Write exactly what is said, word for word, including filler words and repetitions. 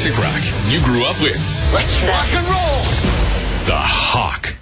classic rock you grew up with. Let's rock and roll! The Hawk.